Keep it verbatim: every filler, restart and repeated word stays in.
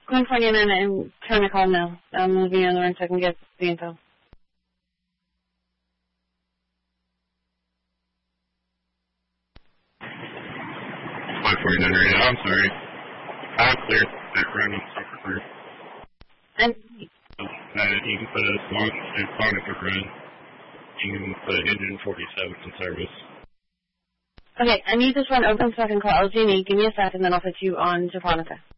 Queen forty-nine, I'm trying to call now. I'm moving on the run so I can get the info. five forty-nine right now, I'm sorry. I'm clear. That run, I'm super clear. And Uh, you can put a song, a sonic run. You can put engine forty-seven in service. okay, I need this one open so I can call L G and E. Give me a second, then I'll put you on Japonica.